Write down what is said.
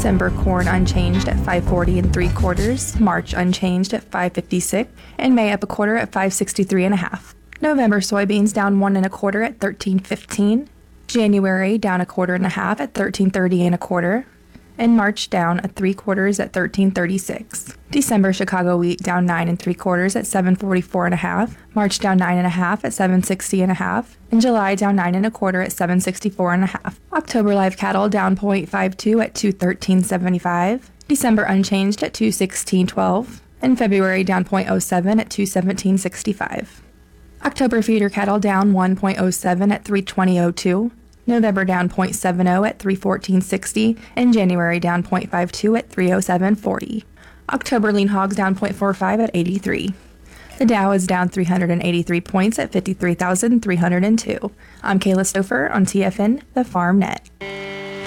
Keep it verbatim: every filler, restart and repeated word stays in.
December corn unchanged at five forty and three quarters, March unchanged at five fifty-six, and May up a quarter at five sixty-three and a half. November soybeans down one and a quarter at thirteen fifteen, January down a quarter and a half at thirteen thirty and a quarter, and March down at three quarters at thirteen thirty-six. December Chicago wheat down nine and three quarters at seven forty-four and a half, March down nine and a half at seven sixty and a half, and July down nine and a quarter at seven sixty-four and a half. October live cattle down zero point five two at two thirteen seventy-five, December unchanged at two sixteen twelve, and February down zero point zero seven at two seventeen sixty-five. October feeder cattle down one point zero seven at three twenty oh two, November down zero point seven zero at three fourteen sixty, and January down zero point five two at three oh seven forty. October lean hogs down zero point four five at eighty-three. The Dow is down three hundred eighty-three points at fifty-three thousand three hundred two. I'm Kayla Stouffer on T F N, the Farm Net.